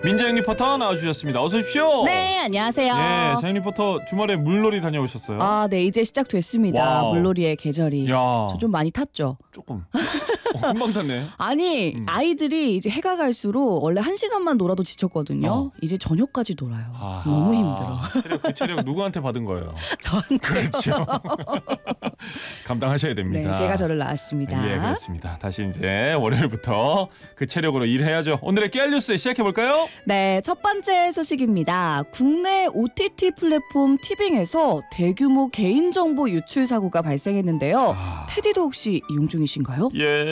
민자영 리포터 나와주셨습니다. 어서 오십시오. 네, 안녕하세요. 네, 자영 리포터 주말에 물놀이 다녀오셨어요? 아, 네, 이제 시작됐습니다. 와우. 물놀이의 계절이. 야, 저 좀 많이 탔죠? 조금. 금방 탔네. 아니, 아이들이 이제 해가 갈수록 원래 1시간만 놀아도 지쳤거든요. 이제 저녁까지 놀아요. 아하. 너무 힘들어. 그 체력 누구한테 받은 거예요? 저한테. 그렇죠. 감당하셔야 됩니다. 네, 제가 저를 낳았습니다. 예, 그렇습니다. 다시 이제 월요일부터 그 체력으로 일해야죠. 오늘의 깨알 뉴스 시작해볼까요? 네, 첫 번째 소식입니다. 국내 OTT 플랫폼 티빙에서 대규모 개인정보 유출 사고가 발생했는데요. 테디도 혹시 이용 중이신가요? 예.